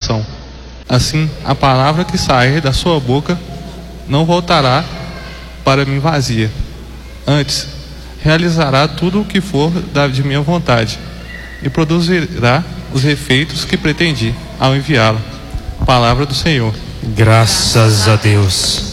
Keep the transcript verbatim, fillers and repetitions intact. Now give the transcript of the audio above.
coração. Assim, a palavra que sair da sua boca não voltará para mim vazia. Antes, realizará tudo o que for de minha vontade e produzirá os efeitos que pretendi ao enviá-la. Palavra do Senhor. Graças a Deus.